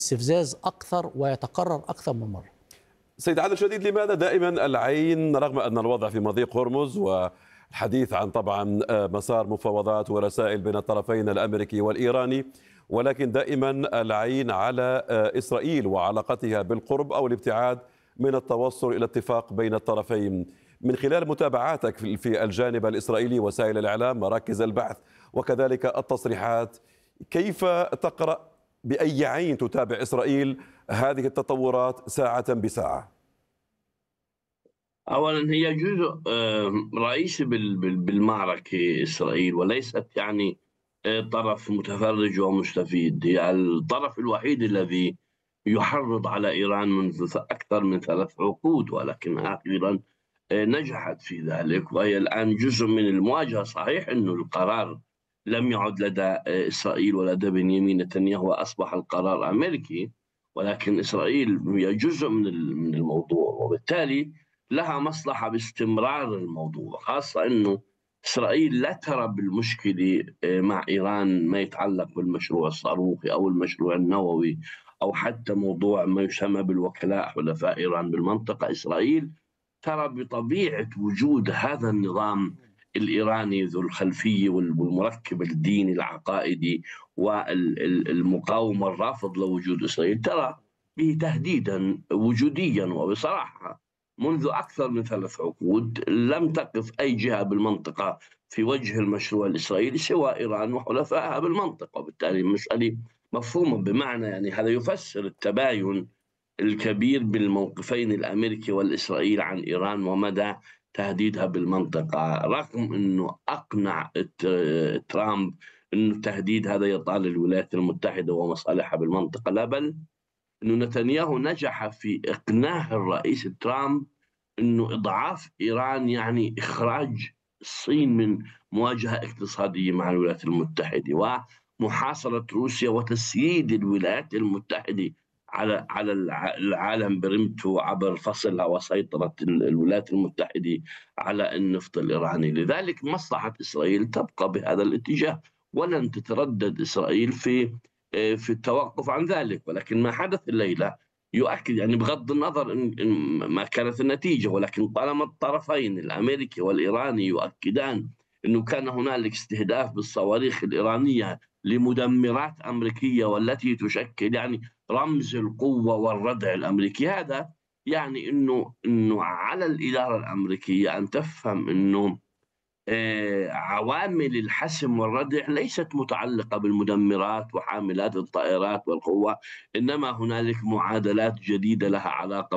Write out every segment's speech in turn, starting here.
استفزاز أكثر ويتكرر أكثر من مرة. سيد عادل شديد، لماذا دائما العين رغم أن الوضع في مضيق هرمز والحديث عن طبعا مسار مفاوضات ورسائل بين الطرفين الأمريكي والإيراني، ولكن دائما العين على إسرائيل وعلاقتها بالقرب أو الابتعاد من التوصل إلى اتفاق بين الطرفين؟ من خلال متابعاتك في الجانب الإسرائيلي، وسائل الإعلام، مراكز البحث، وكذلك التصريحات، كيف تقرأ، بأي عين تتابع إسرائيل هذه التطورات ساعة بساعة؟ أولا هي جزء رئيسي بالمعركة إسرائيل، وليست يعني طرف متفرج ومستفيد. هي الطرف الوحيد الذي يحرض على إيران منذ أكثر من 3 عقود، ولكن أخيرا نجحت في ذلك، وهي الآن جزء من المواجهة. صحيح أن القرار لم يعد لدى إسرائيل ولدى بنيامين نتنياهو، أصبح القرار أمريكي، ولكن إسرائيل هي جزء من الموضوع، وبالتالي لها مصلحة باستمرار الموضوع، خاصة أنه إسرائيل لا ترى بالمشكلة مع إيران ما يتعلق بالمشروع الصاروخي أو المشروع النووي أو حتى موضوع ما يسمى بالوكلاء حلفاء إيران بالمنطقة. إسرائيل ترى بطبيعة وجود هذا النظام الإيراني ذو الخلفية والمركب الديني العقائدي والمقاومة الرافض لوجود إسرائيل، ترى به تهديدا وجوديا. وبصراحة منذ أكثر من 3 عقود لم تقف أي جهة بالمنطقة في وجه المشروع الإسرائيلي سوى إيران وحلفائها بالمنطقة، وبالتالي المسألة مفهومة. بمعنى يعني هذا يفسر التباين الكبير بالموقفين الأمريكي والإسرائيلي عن إيران ومدى تهديدها بالمنطقة، رغم أنه أقنع ترامب أنه التهديد هذا يطال الولايات المتحدة ومصالحها بالمنطقة، لا بل أنه نتنياهو نجح في إقناع الرئيس ترامب أنه إضعاف إيران يعني إخراج الصين من مواجهة اقتصادية مع الولايات المتحدة، ومحاصرة روسيا وتسييد الولايات المتحدة على العالم برمته عبر فصلها وسيطرة الولايات المتحدة على النفط الإيراني. لذلك مصلحة إسرائيل تبقى بهذا الاتجاه، ولن تتردد إسرائيل في التوقف عن ذلك. ولكن ما حدث الليلة يؤكد، يعني بغض النظر إن ما كانت النتيجة، ولكن طالما الطرفين الأمريكي والإيراني يؤكدان أنه كان هنالك استهداف بالصواريخ الإيرانية لمدمرات أمريكية والتي تشكل يعني رمز القوة والردع الأمريكي، هذا يعني أنه على الإدارة الأمريكية أن تفهم أنه عوامل الحسم والردع ليست متعلقة بالمدمرات وحاملات الطائرات والقوة، إنما هنالك معادلات جديدة لها علاقة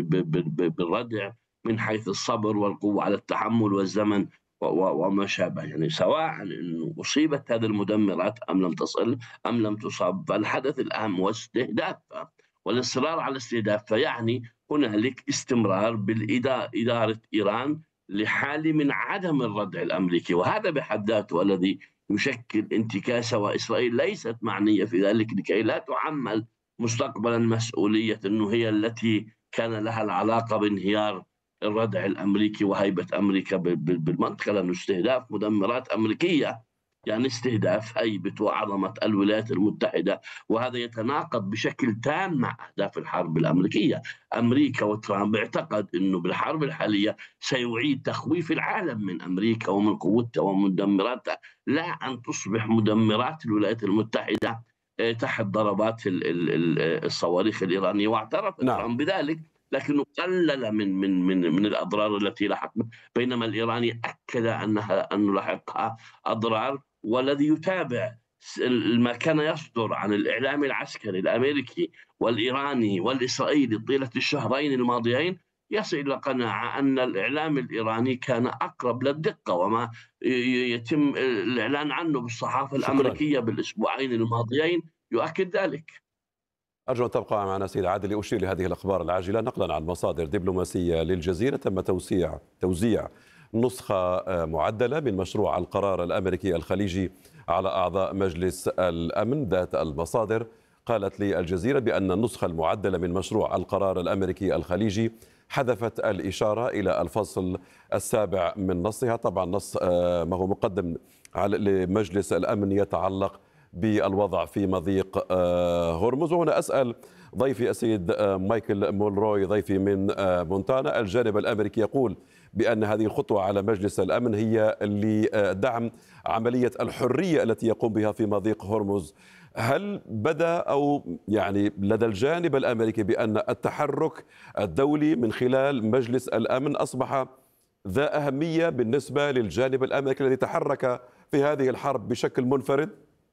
بالردع من حيث الصبر والقوة على التحمل والزمن وما شابه. يعني سواء أنه أصيبت هذه المدمرات أم لم تصل أم لم تصاب، فالحدث الأهم هو استهدافها والإصرار على استهدافها. يعني هنالك استمرار بالإدارة إيران لحال من عدم الردع الأمريكي، وهذا بحد ذاته الذي يشكل انتكاسة، وإسرائيل ليست معنية في ذلك لكي لا تعمل مستقبلا مسؤولية أنه هي التي كان لها العلاقة بانهيار الردع الأمريكي وهيبة أمريكا بالمنطقة، لأنه استهداف مدمرات أمريكية يعني استهداف هيبة وعظمة الولايات المتحدة، وهذا يتناقض بشكل تام مع أهداف الحرب الأمريكية. أمريكا وترامب اعتقد أنه بالحرب الحالية سيعيد تخويف العالم من أمريكا ومن قوتها ومدمراتها، لا أن تصبح مدمرات الولايات المتحدة تحت ضربات الصواريخ الإيرانية، واعترف ترامب بذلك، لكنه قلل من الأضرار التي لحقت، بينما الإيراني أكد أنه لحقها أضرار. والذي يتابع ما كان يصدر عن الإعلام العسكري الأمريكي والإيراني والإسرائيلي طيلة الشهرين الماضيين يصل إلى قناعة أن الإعلام الإيراني كان أقرب للدقة، وما يتم الإعلان عنه بالصحافة الأمريكية بالأسبوعين الماضيين يؤكد ذلك. أرجو أن تبقى معنا سيد عادل لأشير لهذه الأخبار العاجلة. نقلا عن مصادر دبلوماسية للجزيرة، تم توزيع نسخة معدلة من مشروع القرار الأمريكي الخليجي على أعضاء مجلس الأمن. ذات المصادر قالت للجزيرة بأن النسخة المعدلة من مشروع القرار الأمريكي الخليجي حذفت الإشارة إلى الفصل السابع من نصها. طبعا نص ما هو مقدم لمجلس الأمن يتعلق بالوضع في مضيق هرمز. وهنا أسأل ضيفي السيد مايكل مولروي ضيفي من مونتانا. الجانب الأمريكي يقول بأن هذه الخطوة على مجلس الأمن هي لدعم عملية الحرية التي يقوم بها في مضيق هرمز. هل بدا أو يعني لدى الجانب الأمريكي بأن التحرك الدولي من خلال مجلس الأمن أصبح ذا أهمية بالنسبة للجانب الأمريكي الذي تحرك في هذه الحرب بشكل منفرد؟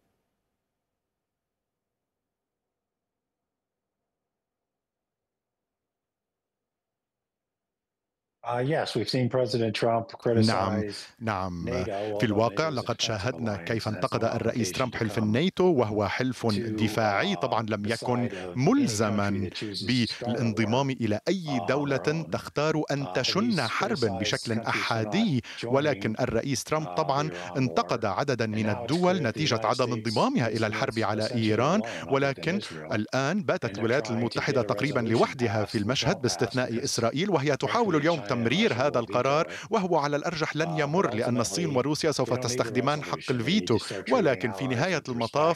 نعم نعم، في الواقع لقد شاهدنا كيف انتقد الرئيس ترامب حلف الناتو، وهو حلف دفاعي طبعا لم يكن ملزما بالانضمام إلى أي دولة تختار أن تشن حربا بشكل أحادي، ولكن الرئيس ترامب طبعا انتقد عددا من الدول نتيجة عدم انضمامها إلى الحرب على إيران. ولكن الآن باتت الولايات المتحدة تقريبا لوحدها في المشهد باستثناء إسرائيل، وهي تحاول اليوم تمرير هذا القرار، وهو على الأرجح لن يمر لأن الصين وروسيا سوف تستخدمان حق الفيتو. ولكن في نهاية المطاف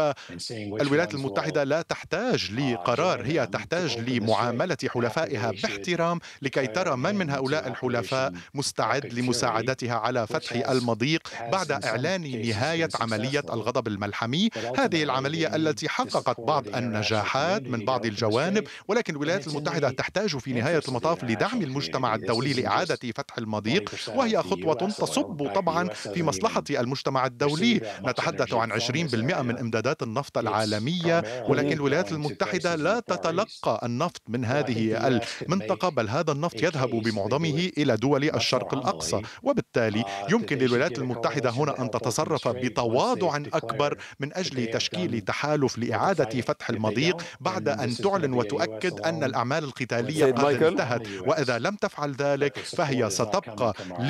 فالولايات المتحدة لا تحتاج لقرار، هي تحتاج لمعاملة حلفائها باحترام لكي ترى من هؤلاء الحلفاء مستعد لمساعدتها على فتح المضيق بعد إعلان نهاية عملية الغضب الملحمي. هذه العملية التي حققت بعض النجاحات من بعض الجوانب، ولكن الولايات المتحدة تحتاج في نهاية المطاف لدعم المجتمع الدولي لإعادة فتح المضيق، وهي خطوة تصب طبعا في مصلحة المجتمع الدولي. نتحدث عن 20% من إمدادات النفط العالمية، ولكن الولايات المتحدة لا تتلقى النفط من هذه المنطقة، بل هذا النفط يذهب بمعظمه إلى دول الشرق الأقصى، وبالتالي يمكن للولايات المتحدة هنا أن تتصرف بتواضع أكبر من أجل تشكيل تحالف لإعادة فتح المضيق بعد أن تعلن وتؤكد أن الأعمال القتالية قد انتهت. وإذا لم تفعل ذلك فهي ستبقى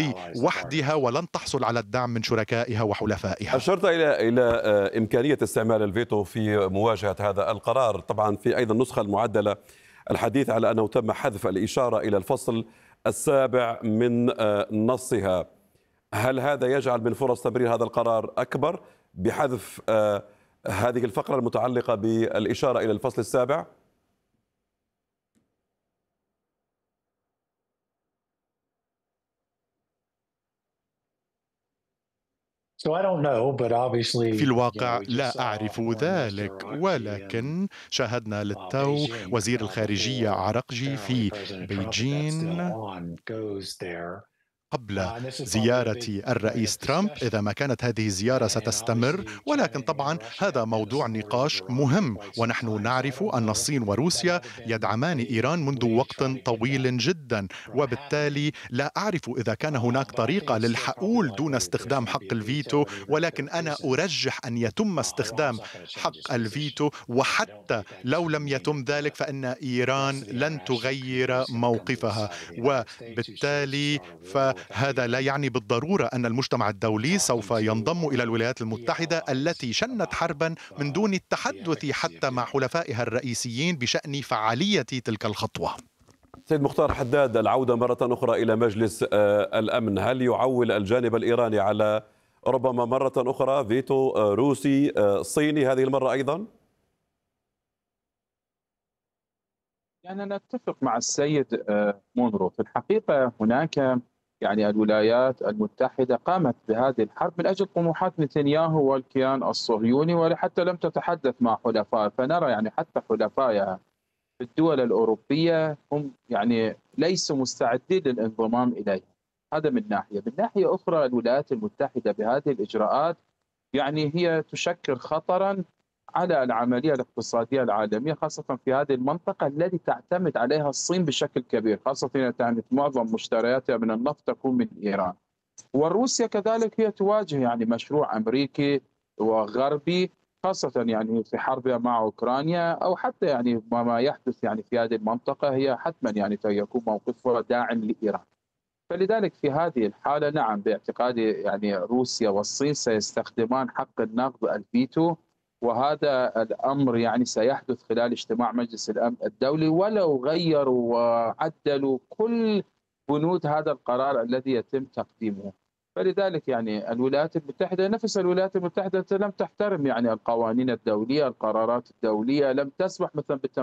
لوحدها ولن تحصل على الدعم من شركائها وحلفائها. أشرت إلى إمكانية استعمال الفيتو في مواجهة هذا القرار. طبعا في أيضا النسخة المعدلة الحديث على أنه تم حذف الإشارة إلى الفصل السابع من نصها. هل هذا يجعل من فرص تمرير هذا القرار أكبر بحذف هذه الفقرة المتعلقة بالإشارة إلى الفصل السابع؟ في الواقع لا أعرف ذلك، ولكن شاهدنا للتو وزير الخارجية عرقجي في بيجين قبل زيارة الرئيس ترامب. إذا ما كانت هذه الزيارة ستستمر، ولكن طبعا هذا موضوع نقاش مهم، ونحن نعرف أن الصين وروسيا يدعمان إيران منذ وقت طويل جدا، وبالتالي لا أعرف إذا كان هناك طريقة للحقول دون استخدام حق الفيتو، ولكن أنا أرجح أن يتم استخدام حق الفيتو، وحتى لو لم يتم ذلك فإن إيران لن تغير موقفها، وبالتالي هذا لا يعني بالضرورة أن المجتمع الدولي سوف ينضم إلى الولايات المتحدة التي شنت حربا من دون التحدث حتى مع حلفائها الرئيسيين بشأن فعالية تلك الخطوة. سيد مختار حداد، العودة مرة أخرى إلى مجلس الأمن، هل يعول الجانب الإيراني على ربما مرة أخرى فيتو روسي صيني هذه المرة أيضا؟ يعني أنا أتفق مع السيد مونرو. في الحقيقة هناك يعني الولايات المتحدة قامت بهذه الحرب من أجل طموحات نتنياهو والكيان الصهيوني، وحتى لم تتحدث مع حلفائها. فنرى يعني حتى حلفائها في الدول الأوروبية هم يعني ليسوا مستعدين للانضمام إليها. هذا من ناحية. من ناحية أخرى الولايات المتحدة بهذه الإجراءات يعني هي تشكل خطرا على العملية الاقتصادية العالمية، خاصة في هذه المنطقة التي تعتمد عليها الصين بشكل كبير، خاصة يعني معظم مشترياتها من النفط تكون من إيران. وروسيا كذلك هي تواجه يعني مشروع أمريكي وغربي، خاصة يعني في حربها مع أوكرانيا، أو حتى يعني ما يحدث يعني في هذه المنطقة هي حتما يعني يكون موقفها داعم لإيران. فلذلك في هذه الحالة نعم باعتقادي يعني روسيا والصين سيستخدمان حق النقض الفيتو، وهذا الأمر يعني سيحدث خلال اجتماع مجلس الأمن الدولي، ولو غيروا وعدلوا كل بنود هذا القرار الذي يتم تقديمه. فلذلك يعني الولايات المتحدة، نفس الولايات المتحدة لم تحترم يعني القوانين الدولية، القرارات الدولية، لم تسمح مثلا